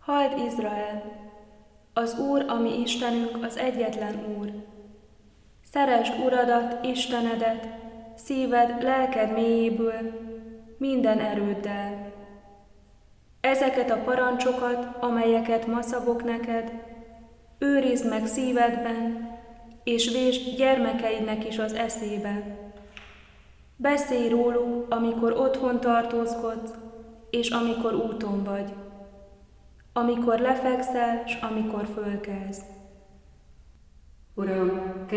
Halld Izrael! Az Úr, a mi Istenünk, az egyetlen Úr. Szeresd Uradat, Istenedet, szíved, lelked mélyéből, minden erőddel. Ezeket a parancsokat, amelyeket ma szabok neked, őrizd meg szívedben, és vésd gyermekeidnek is az eszébe. Beszélj róluk, amikor otthon tartózkodsz, és amikor úton vagy, amikor lefekszel, s amikor fölkelsz. Uram,